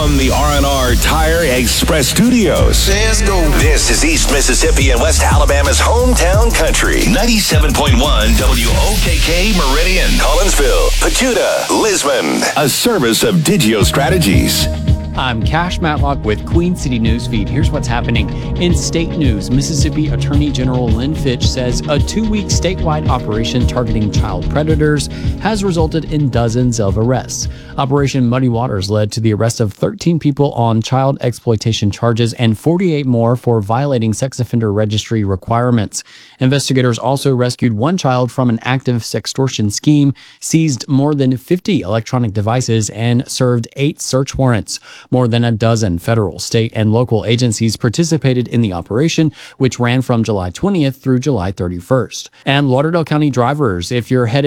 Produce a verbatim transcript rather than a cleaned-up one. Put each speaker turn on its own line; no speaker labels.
From the R and R Tire Express Studios.
Let's go.
This is East Mississippi and West Alabama's hometown country. ninety-seven point one W O K K Meridian, Collinsville, Pachuta, Lisbon. A service of Digio Strategies.
I'm Cash Matlock with Queen City News Feed. Here's what's happening in state news. Mississippi Attorney General Lynn Fitch says a two-week statewide operation targeting child predators has resulted in dozens of arrests. Operation Muddy Waters led to the arrest of thirteen people on child exploitation charges and forty-eight more for violating sex offender registry requirements. Investigators also rescued one child from an active sextortion scheme, seized more than fifty electronic devices, and served eight search warrants. More than a dozen federal, state, and local agencies participated in the operation, which ran from July twentieth through July thirty-first. And Lauderdale County drivers, if you're headed